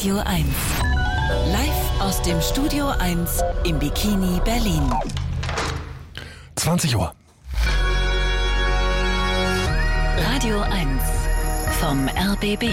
Radio 1. Live aus dem Studio 1 im Bikini Berlin. 20 Uhr. Radio 1 vom RBB.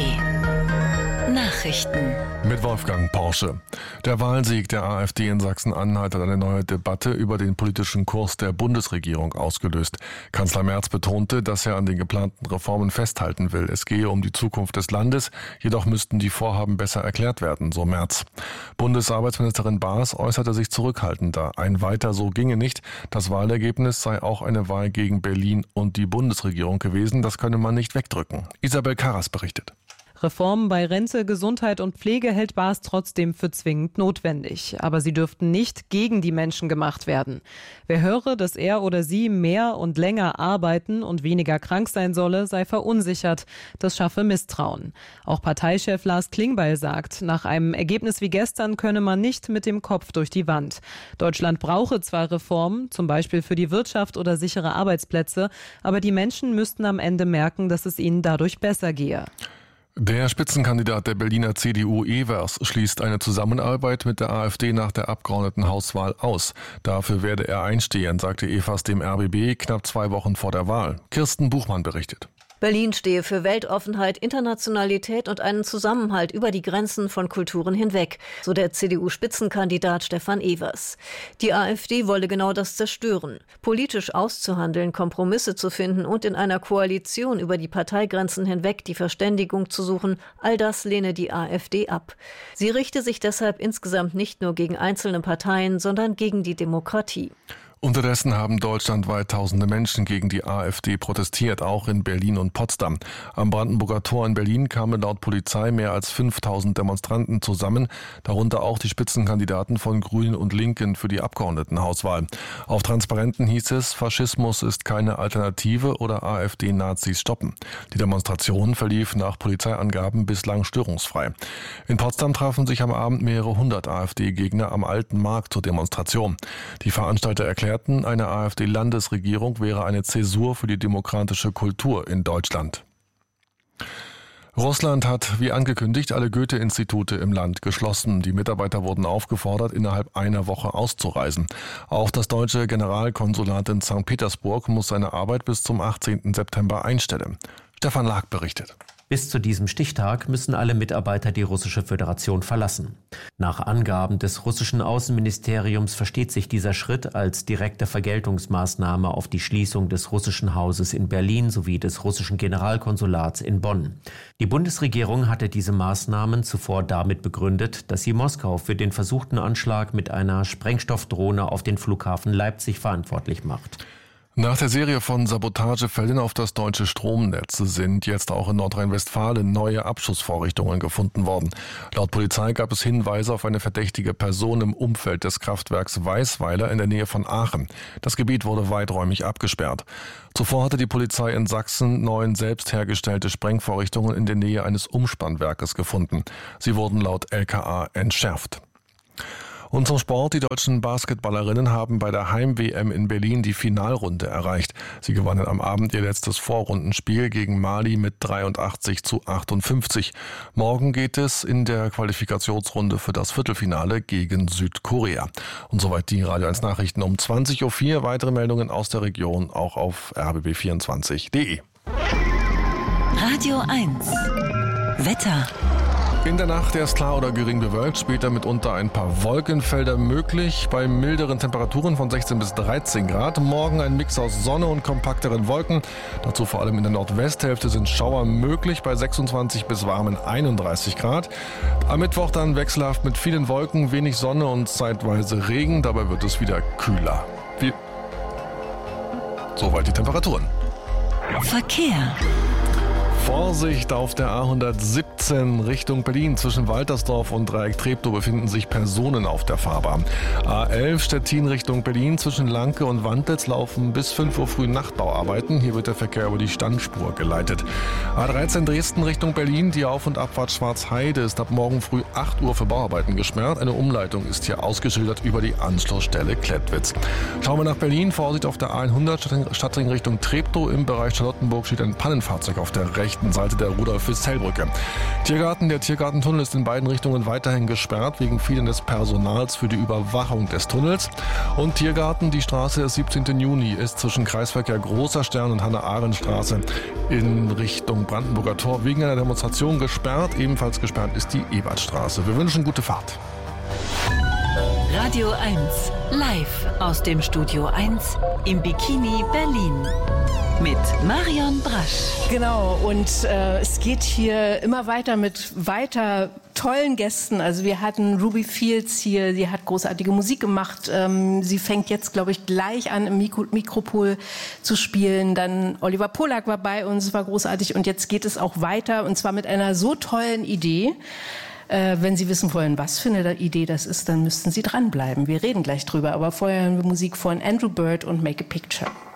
Nachrichten. Mit Wolfgang Porsche. Der Wahlsieg der AfD in Sachsen-Anhalt hat eine neue Debatte über den politischen Kurs der Bundesregierung ausgelöst. Kanzler Merz betonte, dass er an den geplanten Reformen festhalten will. Es gehe um die Zukunft des Landes, jedoch müssten die Vorhaben besser erklärt werden, so Merz. Bundesarbeitsministerin Baas äußerte sich zurückhaltender. Ein Weiter so ginge nicht. Das Wahlergebnis sei auch eine Wahl gegen Berlin und die Bundesregierung gewesen. Das könne man nicht wegdrücken. Isabel Karras berichtet. Reformen bei Rente, Gesundheit und Pflege hält Baas trotzdem für zwingend notwendig. Aber sie dürften nicht gegen die Menschen gemacht werden. Wer höre, dass er oder sie mehr und länger arbeiten und weniger krank sein solle, sei verunsichert. Das schaffe Misstrauen. Auch Parteichef Lars Klingbeil sagt, nach einem Ergebnis wie gestern könne man nicht mit dem Kopf durch die Wand. Deutschland brauche zwar Reformen, zum Beispiel für die Wirtschaft oder sichere Arbeitsplätze, aber die Menschen müssten am Ende merken, dass es ihnen dadurch besser gehe. Der Spitzenkandidat der Berliner CDU Evers schließt eine Zusammenarbeit mit der AfD nach der Abgeordnetenhauswahl aus. Dafür werde er einstehen, sagte Evers dem RBB knapp 2 Wochen vor der Wahl. Kirsten Buchmann berichtet. Berlin stehe für Weltoffenheit, Internationalität und einen Zusammenhalt über die Grenzen von Kulturen hinweg, so der CDU-Spitzenkandidat Stefan Evers. Die AfD wolle genau das zerstören. Politisch auszuhandeln, Kompromisse zu finden und in einer Koalition über die Parteigrenzen hinweg die Verständigung zu suchen, all das lehne die AfD ab. Sie richte sich deshalb insgesamt nicht nur gegen einzelne Parteien, sondern gegen die Demokratie. Unterdessen haben deutschlandweit tausende Menschen gegen die AfD protestiert, auch in Berlin und Potsdam. Am Brandenburger Tor in Berlin kamen laut Polizei mehr als 5000 Demonstranten zusammen, darunter auch die Spitzenkandidaten von Grünen und Linken für die Abgeordnetenhauswahl. Auf Transparenten hieß es, Faschismus ist keine Alternative oder AfD-Nazis stoppen. Die Demonstration verlief nach Polizeiangaben bislang störungsfrei. In Potsdam trafen sich am Abend mehrere 100 AfD-Gegner am Alten Markt zur Demonstration. Die Veranstalter erklärten, eine AfD-Landesregierung wäre eine Zäsur für die demokratische Kultur in Deutschland. Russland hat, wie angekündigt, alle Goethe-Institute im Land geschlossen. Die Mitarbeiter wurden aufgefordert, innerhalb einer Woche auszureisen. Auch das deutsche Generalkonsulat in St. Petersburg muss seine Arbeit bis zum 18. September einstellen. Stefan Lag berichtet. Bis zu diesem Stichtag müssen alle Mitarbeiter die Russische Föderation verlassen. Nach Angaben des russischen Außenministeriums versteht sich dieser Schritt als direkte Vergeltungsmaßnahme auf die Schließung des russischen Hauses in Berlin sowie des russischen Generalkonsulats in Bonn. Die Bundesregierung hatte diese Maßnahmen zuvor damit begründet, dass sie Moskau für den versuchten Anschlag mit einer Sprengstoffdrohne auf den Flughafen Leipzig verantwortlich macht. Nach der Serie von Sabotagefällen auf das deutsche Stromnetz sind jetzt auch in Nordrhein-Westfalen neue Abschussvorrichtungen gefunden worden. Laut Polizei gab es Hinweise auf eine verdächtige Person im Umfeld des Kraftwerks Weißweiler in der Nähe von Aachen. Das Gebiet wurde weiträumig abgesperrt. Zuvor hatte die Polizei in Sachsen 9 selbst hergestellte Sprengvorrichtungen in der Nähe eines Umspannwerkes gefunden. Sie wurden laut LKA entschärft. Und zum Sport, die deutschen Basketballerinnen haben bei der Heim-WM in Berlin die Finalrunde erreicht. Sie gewannen am Abend ihr letztes Vorrundenspiel gegen Mali mit 83-58. Morgen geht es in der Qualifikationsrunde für das Viertelfinale gegen Südkorea. Und soweit die Radio 1 Nachrichten um 20.04 Uhr. Weitere Meldungen aus der Region auch auf rbb24.de. Radio 1 Wetter. In der Nacht erst klar oder gering bewölkt, später mitunter ein paar Wolkenfelder möglich, bei milderen Temperaturen von 16 bis 13 Grad. Morgen ein Mix aus Sonne und kompakteren Wolken. Dazu vor allem in der Nordwesthälfte sind Schauer möglich bei 26 bis warmen 31 Grad. Am Mittwoch dann wechselhaft mit vielen Wolken, wenig Sonne und zeitweise Regen. Dabei wird es wieder kühler. Soweit die Temperaturen. Verkehr. Vorsicht, auf der A117 Richtung Berlin. Zwischen Waltersdorf und Dreieck Treptow befinden sich Personen auf der Fahrbahn. A11 Stettin Richtung Berlin. Zwischen Lanke und Wandlitz laufen bis 5 Uhr früh Nachtbauarbeiten. Hier wird der Verkehr über die Standspur geleitet. A13 Dresden Richtung Berlin. Die Auf- und Abfahrt Schwarzheide ist ab morgen früh 8 Uhr für Bauarbeiten gesperrt. Eine Umleitung ist hier ausgeschildert über die Anschlussstelle Klettwitz. Schauen wir nach Berlin. Vorsicht auf der A100 Stadtring Richtung Treptow. Im Bereich Charlottenburg steht ein Pannenfahrzeug auf der rechten rechten Seite der Rudolf-Viscell-Brücke. Der Tiergartentunnel ist in beiden Richtungen weiterhin gesperrt wegen fehlendes Personals für die Überwachung des Tunnels. Und Tiergarten, die Straße des 17. Juni ist zwischen Kreisverkehr Großer Stern und Hannah-Arendt-Straße in Richtung Brandenburger Tor wegen einer Demonstration gesperrt. Ebenfalls gesperrt ist die Ebertstraße. Wir wünschen gute Fahrt. Radio 1, live aus dem Studio 1 im Bikini Berlin. Mit Marion Brasch. Genau, und es geht hier immer weiter mit weiter tollen Gästen. Also wir hatten Ruby Fields hier, sie hat großartige Musik gemacht. Sie fängt jetzt, glaube ich, gleich an, im Mikropol zu spielen. Dann Oliver Polak war bei uns, war großartig. Und jetzt geht es auch weiter, und zwar mit einer so tollen Idee. Wenn Sie wissen wollen, was für eine Idee das ist, dann müssten Sie dranbleiben. Wir reden gleich drüber. Aber vorher hören wir Musik von Andrew Bird und Make a Picture.